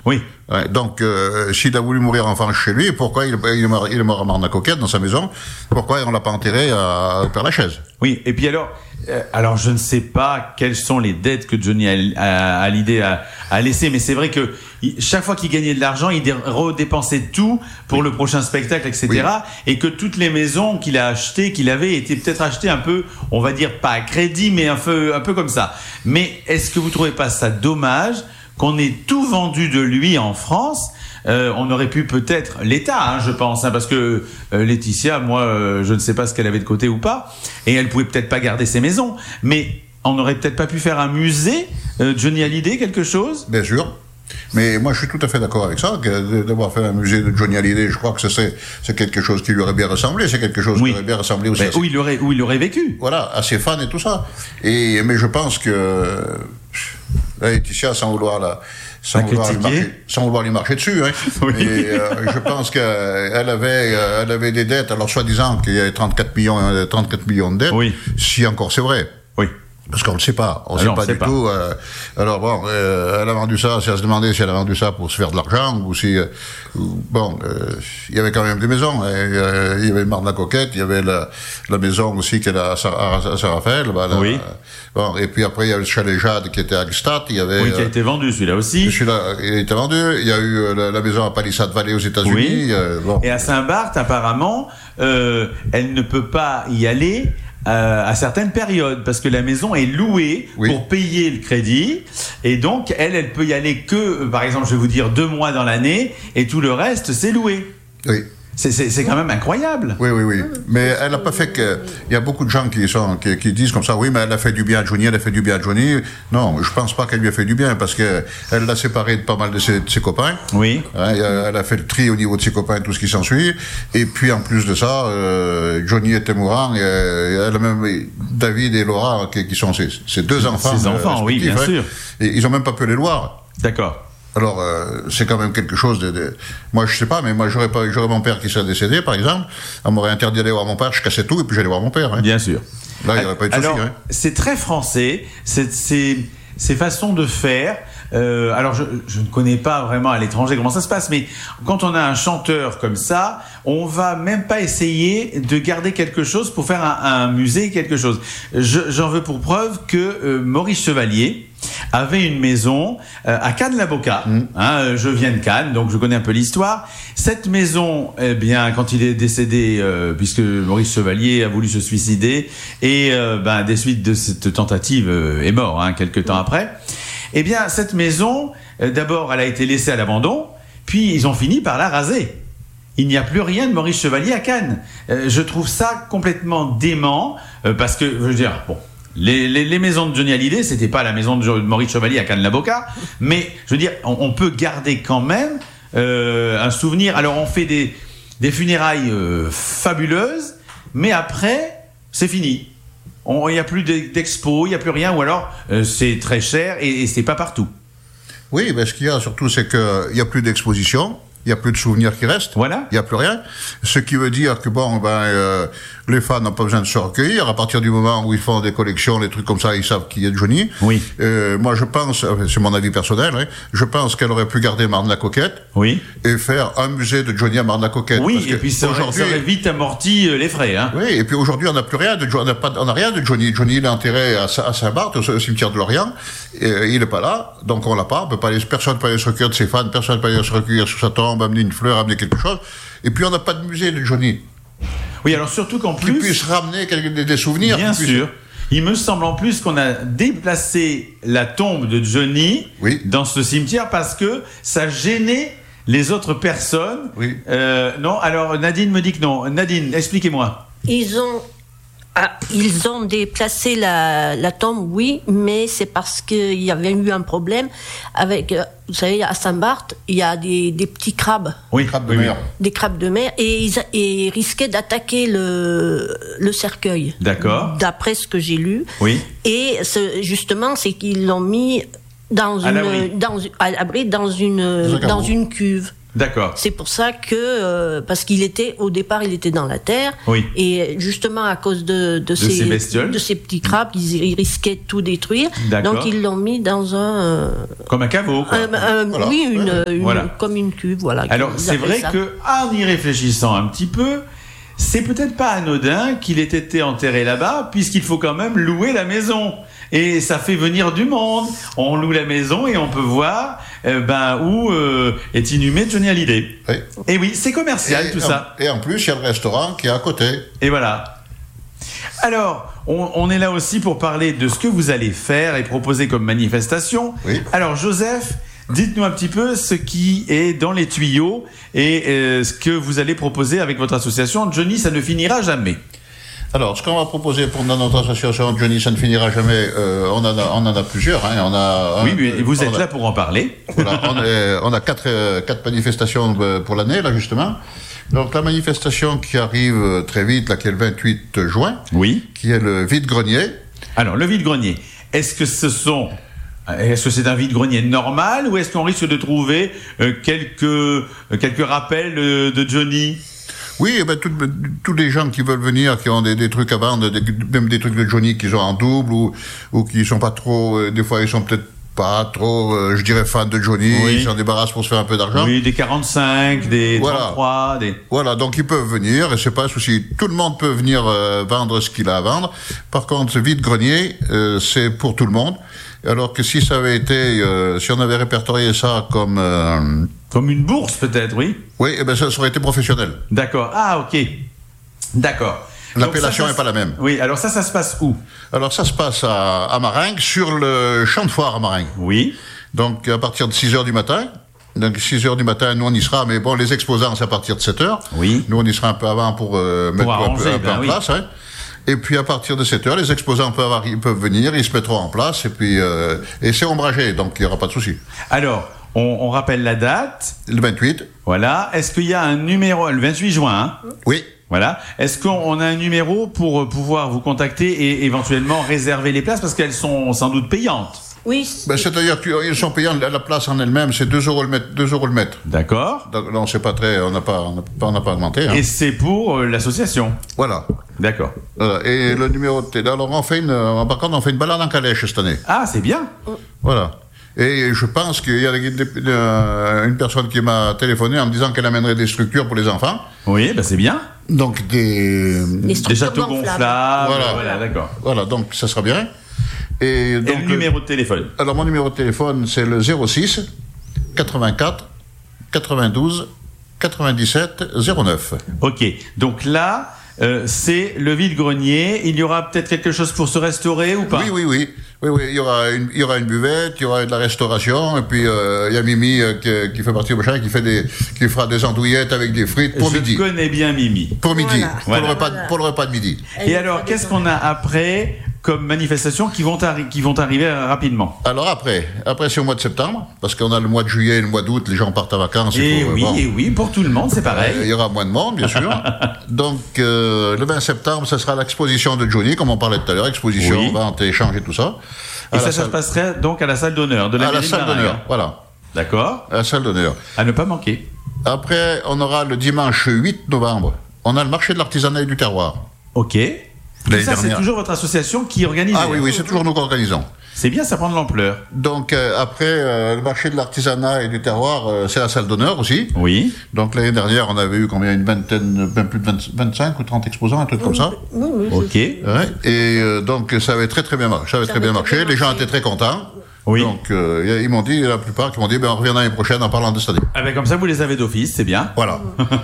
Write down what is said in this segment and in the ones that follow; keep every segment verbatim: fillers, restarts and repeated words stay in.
Oui. Ouais, donc, euh, s'il a voulu mourir enfant chez lui, pourquoi il, il, est mort, il est mort à Marne-la-Coquette, dans sa maison? Pourquoi on l'a pas enterré à, au Père-Lachaise? Oui, et puis alors, euh, alors je ne sais pas quelles sont les dettes que Johnny Hallyday a, a, a laissées, mais c'est vrai que il, chaque fois qu'il gagnait de l'argent, il dé, redépensait tout pour oui. le prochain spectacle, et cetera. Oui. Et que toutes les maisons qu'il a achetées, qu'il avait, étaient peut-être achetées un peu, on va dire pas à crédit, mais un peu, un peu comme ça. Mais est-ce que vous trouvez pas ça dommage qu'on ait tout vendu de lui en France? Euh, on aurait pu peut-être l'État, hein, je pense, hein, parce que euh, Laetitia, moi, euh, je ne sais pas ce qu'elle avait de côté ou pas, et elle pouvait peut-être pas garder ses maisons, mais on n'aurait peut-être pas pu faire un musée, euh, Johnny Hallyday, quelque chose? Bien sûr. Mais moi, je suis tout à fait d'accord avec ça, que d'avoir fait un musée de Johnny Hallyday, je crois que c'est, c'est quelque chose qui lui aurait bien ressemblé, c'est quelque chose oui. qui aurait bien ressemblé aussi. Ben, où, il aurait, où il aurait vécu. Voilà, à ses fans et tout ça. Et, mais je pense que là, Laetitia, sans vouloir la, sans vouloir, lui marcher, sans vouloir lui marcher dessus, hein. Oui. Et euh, je pense qu'elle avait, euh, elle avait des dettes, alors soi-disant qu'il y avait trente-quatre millions, trente-quatre millions de dettes, oui. si encore c'est vrai. Oui. Parce qu'on ne sait pas, on ne sait pas du pas. tout. Euh, alors bon, euh, elle a vendu ça, c'est à se demander si elle a vendu ça pour se faire de l'argent ou si, euh, bon, euh, il y avait quand même des maisons. Euh, il y avait Marne-la-Coquette, il y avait la, la maison aussi qu'elle a à Saint-Raphaël. Bah, là, oui. Euh, bon, et puis après il y avait le chalet Jade qui était à Gstaad. Il y avait. Oui, qui a été vendu celui-là aussi. Celui-là, il a été vendu. Il y a eu la, la maison à Palisade Valley aux États-Unis. Oui. Euh, bon. Et à Saint-Barth, apparemment, euh, elle ne peut pas y aller. Euh, à certaines périodes, parce que la maison est louée oui. pour payer le crédit, et donc elle, elle peut y aller que, par exemple, je vais vous dire deux mois dans l'année, et tout le reste, c'est loué. Oui. C'est, c'est, c'est quand même incroyable. Oui, oui, oui. Mais elle n'a pas fait que. Il y a beaucoup de gens qui sont qui, qui disent comme ça. Oui, mais elle a fait du bien à Johnny. Elle a fait du bien à Johnny. Non, je pense pas qu'elle lui a fait du bien parce que elle l'a séparé de pas mal de ses, de ses copains. Oui. Hein, elle a fait le tri au niveau de ses copains, tout ce qui s'ensuit. Et puis en plus de ça, euh, Johnny était mourant. Et elle a même David et Laura qui, qui sont ses, ses deux enfants. Ses enfants, euh, oui, bien hein, sûr. Et ils ont même pas pu les voir. D'accord. Alors, euh, c'est quand même quelque chose de, de... Moi, je sais pas, mais moi, j'aurais pas, j'aurais mon père qui serait décédé, par exemple. On m'aurait interdit d'aller voir mon père, je cassais tout, et puis j'allais voir mon père. Hein. Bien sûr. Là, il n'y aurait pas eu de souci. Alors, hein. c'est très français, c'est, c'est, ces façons de faire. Euh, alors, je, je ne connais pas vraiment à l'étranger comment ça se passe, mais quand on a un chanteur comme ça, on va même pas essayer de garder quelque chose pour faire un, un musée, quelque chose. Je, j'en veux pour preuve que euh, Maurice Chevalier avait une maison euh, à Cannes-la-Boca. Mmh. Hein, je viens de Cannes, donc je connais un peu l'histoire. Cette maison, eh bien, quand il est décédé, euh, puisque Maurice Chevalier a voulu se suicider, et euh, ben, des suites de cette tentative, euh, est mort, hein, quelques temps après. Eh bien, cette maison, euh, d'abord, elle a été laissée à l'abandon, puis ils ont fini par la raser. Il n'y a plus rien de Maurice Chevalier à Cannes. Euh, je trouve ça complètement dément, euh, parce que, je veux dire, bon, les, les, les maisons de Johnny Hallyday, c'était pas la maison de Maurice Chevalier à Cannes-la-Boca, mais, je veux dire, on, on peut garder quand même euh, un souvenir. Alors, on fait des, des funérailles euh, fabuleuses, mais après, c'est fini. Il n'y a plus d'expo, il n'y a plus rien, ou alors euh, c'est très cher et, et c'est pas partout. Oui, mais ce qu'il y a surtout, c'est qu'il n'y a plus d'exposition, il n'y a plus de souvenirs qui restent, voilà. Il n'y a plus rien. Ce qui veut dire que, bon, ben, euh, les fans n'ont pas besoin de se recueillir. À partir du moment où ils font des collections, des trucs comme ça, ils savent qui est Johnny. Oui. Euh, moi, je pense, c'est mon avis personnel, hein, je pense qu'elle aurait pu garder Marne-la-Coquette. Oui. Et faire un musée de Johnny à Marne-la-Coquette. Oui, parce et puis ça aurait, ça aurait vite amorti les frais, hein. Oui, et puis aujourd'hui, on n'a plus rien de on n'a pas, on n'a rien de Johnny. Johnny, il est enterré à, à Saint-Barth, au cimetière de Lorient. Et, il n'est pas là, donc on l'a pas. On peut pas aller, personne ne peut aller se recueillir de ses fans, personne ne peut aller se recueillir sur sa tombe, amener une fleur, amener quelque chose. Et puis on n'a pas de musée de Johnny. Oui, alors surtout qu'en plus... Qui puisse ramener quelques, des, des souvenirs. Bien puisse... sûr. Il me semble en plus qu'on a déplacé la tombe de Johnny oui. dans ce cimetière parce que ça gênait les autres personnes. Oui. Euh, non, alors Nadine me dit que non. Nadine, expliquez-moi. Ils ont... Ah, ils ont déplacé la, la tombe, oui, mais c'est parce qu'il y avait eu un problème avec, vous savez, à Saint-Barth, il y a des, des petits crabes. Oui, crabes de oui, mer. Des crabes de mer, et ils, et ils risquaient d'attaquer le, le cercueil. D'accord. D'après ce que j'ai lu. Oui. Et ce, justement, c'est qu'ils l'ont mis dans à une, l'abri. dans, à l'abri, dans une, dans une cuve. D'accord. C'est pour ça que, euh, parce qu'il était, au départ, il était dans la terre. Oui. Et justement, à cause de, de, de ces, ces bestioles. de ces petits crabes, ils, ils risquaient de tout détruire. D'accord. Donc, ils l'ont mis dans un. Euh, Comme un caveau, quoi. un, un, Voilà. Oui, une, Ouais. une, Voilà. comme une cuve, voilà. Alors, Ils c'est appellent vrai ça. que, en y réfléchissant un petit peu, c'est peut-être pas anodin qu'il ait été enterré là-bas, puisqu'il faut quand même louer la maison. Et ça fait venir du monde. On loue la maison et on peut voir euh, ben, où euh, est inhumé Johnny Hallyday. Oui. Et oui, c'est commercial Et tout en, ça. Et en plus, il y a le restaurant qui est à côté. Et voilà. Alors, on, on est là aussi pour parler de ce que vous allez faire et proposer comme manifestation. Oui. Alors, Joseph, dites-nous un petit peu ce qui est dans les tuyaux et euh, ce que vous allez proposer avec votre association. Johnny, ça ne finira jamais. Alors, ce qu'on va proposer pour dans notre association Johnny, ça ne finira jamais. Euh, on, en a, on en a plusieurs. Hein. On a, Oui, mais vous on êtes a- là pour en parler. Voilà, on, est- on a quatre, euh, quatre manifestations euh, pour l'année, là, justement. Donc, la manifestation qui arrive euh, très vite, là, qui est le vingt-huit juin, Oui. qui est le vide-grenier. Alors, le vide-grenier, est-ce que ce sont... Est-ce que c'est un vide-grenier normal ou est-ce qu'on risque de trouver euh, quelques, euh, quelques rappels euh, de Johnny? Oui, eh ben, tout- tous les gens qui veulent venir, qui ont des, des trucs à vendre, des- même des trucs de Johnny qu'ils ont en double ou, ou qui sont pas trop, euh, des fois ils sont peut-être pas trop, euh, je dirais, fans de Johnny, Oui. ils s'en débarrassent pour se faire un peu d'argent. Oui, des quarante-cinq, des Voilà. trente-trois, des... Voilà, donc ils peuvent venir, et c'est pas un souci. Tout le monde peut venir euh, vendre ce qu'il a à vendre. Par contre, ce vide-grenier, euh, c'est pour tout le monde. Alors que si ça avait été, euh, si on avait répertorié ça comme, euh, Comme une bourse peut-être, oui. oui, eh ben ça, ça aurait été professionnel. D'accord. Ah, ok. D'accord. L'appellation Donc ça, ça est pas la même. Oui, alors ça, ça se passe où? Alors ça se passe à, à Maringues, sur le champ de foire à Maringues. Oui. Donc à partir de six heures du matin. Donc six heures du matin, nous on y sera, mais bon, les exposants c'est à partir de sept heures. Oui. Nous on y sera un peu avant pour, euh, mettre tout un arranger, peu, un peu ben en oui. place. Hein. Et puis à partir de sept heures, les exposants peuvent, arri- peuvent venir, ils se mettront en place, et puis euh, et c'est ombragé, donc il n'y aura pas de souci. Alors, on, on rappelle la date. Le vingt-huit, Voilà. Est-ce qu'il y a un numéro, le vingt-huit juin, hein? oui. Voilà. Est-ce qu'on on a un numéro pour euh, pouvoir vous contacter et éventuellement réserver les places parce qu'elles sont sans doute payantes? Oui, c'est- Ben, c'est-à-dire qu'ils sont payants, la la place en elle-même, c'est deux euros le mètre. deux euros le mètre. D'accord. Donc non, c'est pas très, on n'a pas, on n'a pas, on n'a pas augmenté. Hein. Et c'est pour euh, l'association. Voilà. D'accord. Voilà. Et le numéro de télé. Alors on fait une, euh, par contre, on fait une balade en calèche cette année. Ah, c'est bien. Voilà. Et je pense qu'il y a des- des- euh, une personne qui m'a téléphoné en me disant qu'elle amènerait des structures pour les enfants. Oui, ben c'est bien. Donc des, les Des structures châteaux gonflables. gonflables. Voilà. Voilà, d'accord. voilà, donc ça sera bien. Et, Et donc, le numéro de téléphone? Alors mon numéro de téléphone c'est le zéro six quatre-vingt-quatre quatre-vingt-douze quatre-vingt-dix-sept zéro neuf. Ok. Donc là, euh, c'est le vide-grenier. Il y aura peut-être quelque chose pour se restaurer ou pas? Oui, oui, oui. Oui, oui, il y aura une, il y aura une buvette, il y aura de la restauration, et puis euh, il y a Mimi euh, qui, qui fait partie du machin, qui fait des, qui fera des andouillettes avec des frites pour Je midi. connais bien Mimi. Pour midi, Voilà. pour, Voilà. Le repas, de- pour le repas de midi. Elle Et nous alors, fera qu'est-ce des qu'on a après comme manifestations qui vont, arri- qui vont arriver euh, rapidement? Alors après, après c'est au mois de septembre, parce qu'on a le mois de juillet et le mois d'août, les gens partent en vacances. Et il faut, euh, oui, bon. et oui, pour tout le monde, c'est Euh, Il pareil. y aura moins de monde, bien sûr. Donc, euh, le vingt septembre, ce sera l'exposition de Johnny, comme on parlait tout à l'heure, exposition, Oui. vente, échange et tout ça. Et À ça, la ça se salle- passerait donc à la salle d'honneur de la à la mairie de salle Maringues. d'honneur, voilà. D'accord. À la salle d'honneur. À ne pas manquer. Après, on aura le dimanche huit novembre, on a le marché de l'artisanat et du terroir. Ok. Tout L'année ça, c'est dernière. toujours votre association qui organise. Ah oui, oui, c'est toujours nous qui organisons. C'est bien, ça prend de l'ampleur. Donc, euh, après, euh, le marché de l'artisanat et du terroir, euh, c'est la salle d'honneur aussi. Oui. Donc, l'année dernière, on avait eu combien? Une vingtaine, même plus de vingt, vingt-cinq ou trente exposants, un truc comme ça. Oui, oui, Ok. Ouais. Et euh, donc, ça avait très très bien marché. Ça avait Ça très avait bien très marché. bien Les gens marché. étaient très contents. Oui. Donc, euh, ils m'ont dit, la plupart, qui m'ont dit, ben, on revient l'année prochaine en parlant de cette année. Ah ben, comme ça, vous les avez d'office, c'est bien. Voilà.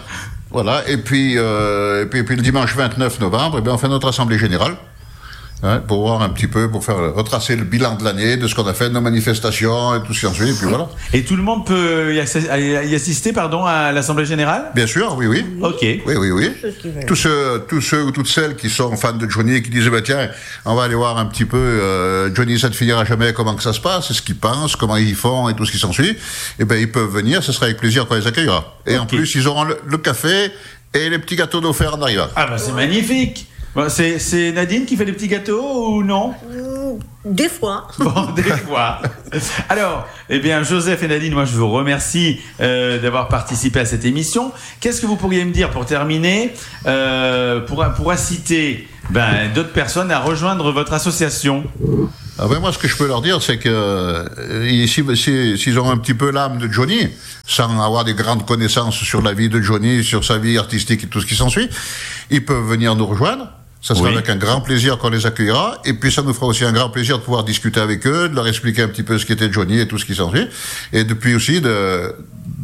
Voilà. Et puis, euh, et puis, et puis, le dimanche vingt-neuf novembre, eh ben, on fait notre assemblée générale. Hein, pour voir un petit peu, pour faire retracer le bilan de l'année, de ce qu'on a fait, de nos manifestations et tout ce qui en suit, et puis voilà. Et tout le monde peut y, accé- y assister, pardon, à l'Assemblée Générale? Bien sûr, oui, oui. Ok. Oui, oui, oui. Ceux qui veulent. Tous ceux, tous ceux ou toutes celles qui sont fans de Johnny et qui disent, bah, tiens, on va aller voir un petit peu, euh, Johnny, ça ne finira jamais, comment que ça se passe, ce qu'ils pensent, comment ils font et tout ce qui s'ensuit. Eh ben, ils peuvent venir, ce sera avec plaisir qu'on les accueillera. Et en Ok. plus, ils auront le, le café et les petits gâteaux d'offert en arrivant. Ah ben, c'est magnifique. Bon, c'est, c'est Nadine qui fait les petits gâteaux ou non? Des fois. Bon, des fois. Alors, eh bien, Joseph et Nadine, moi, je vous remercie euh, d'avoir participé à cette émission. Qu'est-ce que vous pourriez me dire pour terminer, euh, pour, pour inciter ben, d'autres personnes à rejoindre votre association? Ah ben moi, ce que je peux leur dire, c'est que euh, si, si, s'ils ont un petit peu l'âme de Johnny, sans avoir des grandes connaissances sur la vie de Johnny, sur sa vie artistique et tout ce qui s'ensuit, ils peuvent venir nous rejoindre. Ça sera oui. avec un grand plaisir qu'on les accueillera. Et puis, ça nous fera aussi un grand plaisir de pouvoir discuter avec eux, de leur expliquer un petit peu ce qu'était Johnny et tout ce qui s'ensuit. Et depuis aussi de,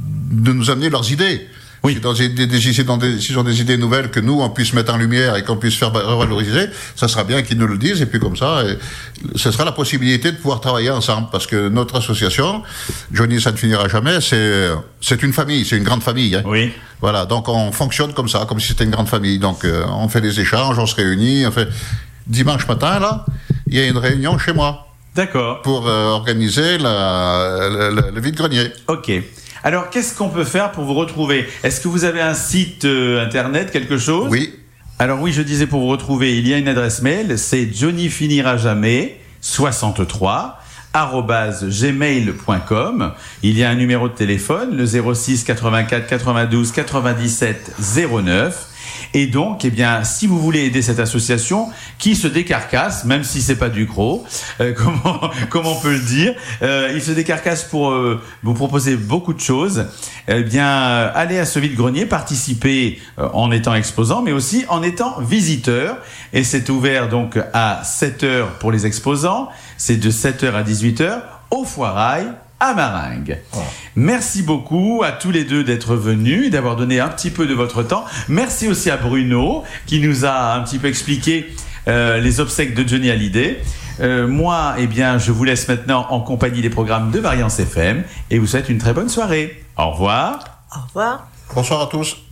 de nous amener leurs idées. Oui. Si, dans des, des, si, dans des, s'ils ont des idées nouvelles que nous, on puisse mettre en lumière et qu'on puisse faire revaloriser, ça sera bien qu'ils nous le disent. Et puis comme ça, et, ce sera la possibilité de pouvoir travailler ensemble. Parce que notre association, Johnny, ça ne finira jamais, c'est, c'est une famille, c'est une grande famille. Hein. Oui. Voilà, donc on fonctionne comme ça, comme si c'était une grande famille. Donc euh, on fait des échanges, on se réunit. On fait... Dimanche matin, là, il y a une réunion chez moi. D'accord. Pour euh, organiser la, la, la, le vide-grenier. Ok. Alors, qu'est-ce qu'on peut faire pour vous retrouver? Est-ce que vous avez un site euh, internet, quelque chose? Oui. Alors oui, je disais pour vous retrouver, il y a une adresse mail, c'est johnny finira jamais soixante-trois arobase gmail point com. Il y a un numéro de téléphone, le zéro six quatre-vingt-quatre quatre-vingt-douze quatre-vingt-dix-sept zéro neuf. Et donc, eh bien, si vous voulez aider cette association qui se décarcasse, même si c'est pas du gros, euh, comment, comment on peut le dire, euh, il se décarcasse pour euh, vous proposer beaucoup de choses. Eh bien, euh, allez à ce vide-grenier, participez euh, en étant exposant, mais aussi en étant visiteur. Et c'est ouvert donc à sept heures pour les exposants. C'est de sept heures à dix-huit heures au Foirail à Maringues. Oh. Merci beaucoup à tous les deux d'être venus et d'avoir donné un petit peu de votre temps. Merci aussi à Bruno qui nous a un petit peu expliqué euh, les obsèques de Johnny Hallyday. Euh, moi, eh bien, je vous laisse maintenant en compagnie des programmes de Variance F M et vous souhaite une très bonne soirée. Au revoir. Au revoir. Bonsoir à tous.